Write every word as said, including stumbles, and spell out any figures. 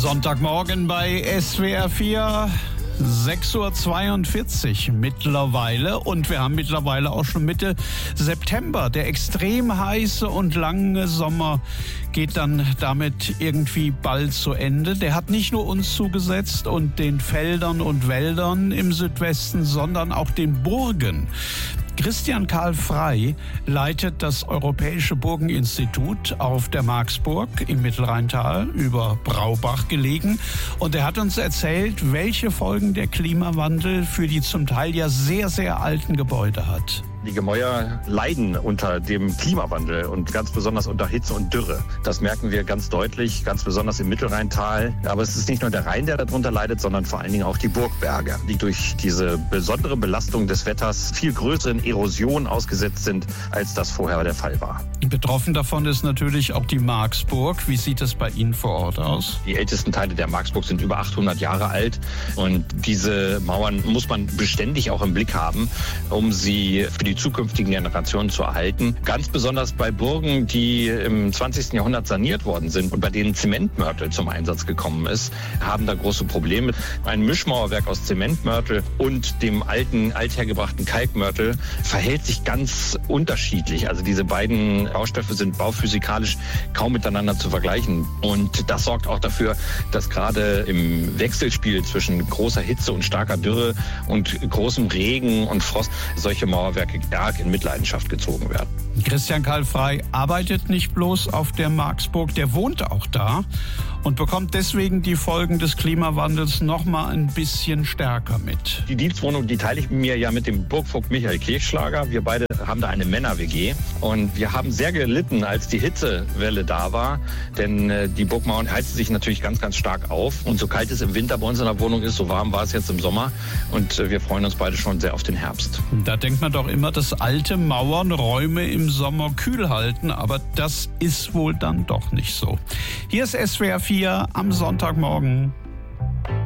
Sonntagmorgen bei S W R vier, sechs Uhr zweiundvierzig mittlerweile, und wir haben mittlerweile auch schon Mitte September. Der extrem heiße und lange Sommer geht dann damit irgendwie bald zu Ende. Der hat nicht nur uns zugesetzt und den Feldern und Wäldern im Südwesten, sondern auch den Burgen. Christian Karl Frey leitet das Europäische Burgeninstitut auf der Marksburg im Mittelrheintal über Braubach gelegen. Und er hat uns erzählt, welche Folgen der Klimawandel für die zum Teil ja sehr, sehr alten Gebäude hat. Die Gemäuer leiden unter dem Klimawandel und ganz besonders unter Hitze und Dürre. Das merken wir ganz deutlich, ganz besonders im Mittelrheintal. Aber es ist nicht nur der Rhein, der darunter leidet, sondern vor allen Dingen auch die Burgberge, die durch diese besondere Belastung des Wetters viel größeren Erosionen ausgesetzt sind, als das vorher der Fall war. Betroffen davon ist natürlich auch die Marksburg. Wie sieht es bei Ihnen vor Ort aus? Die ältesten Teile der Marksburg sind über achthundert Jahre alt. Und diese Mauern muss man beständig auch im Blick haben, um sie für die die zukünftigen Generationen zu erhalten. Ganz besonders bei Burgen, die im zwanzigsten Jahrhundert saniert worden sind und bei denen Zementmörtel zum Einsatz gekommen ist, haben da große Probleme. Ein Mischmauerwerk aus Zementmörtel und dem alten, althergebrachten Kalkmörtel verhält sich ganz unterschiedlich. Also diese beiden Baustoffe sind bauphysikalisch kaum miteinander zu vergleichen. Und das sorgt auch dafür, dass gerade im Wechselspiel zwischen großer Hitze und starker Dürre und großem Regen und Frost solche Mauerwerke arg in Mitleidenschaft gezogen werden. Christian Karl Frey arbeitet nicht bloß auf der Marksburg, der wohnt auch da und bekommt deswegen die Folgen des Klimawandels noch mal ein bisschen stärker mit. Die Dienstwohnung, die teile ich mir ja mit dem Burgvogt Michael Kirchschlager. Wir beide haben da eine Männer-W G und wir haben sehr gelitten, als die Hitzewelle da war, denn äh, die Burgmauern heizen sich natürlich ganz, ganz stark auf, und so kalt es im Winter bei uns in der Wohnung ist, so warm war es jetzt im Sommer, und äh, wir freuen uns beide schon sehr auf den Herbst. Da denkt man doch immer, dass alte Mauern Räume im Sommer kühl halten, aber das ist wohl dann doch nicht so. Hier ist S W R vier am Sonntagmorgen.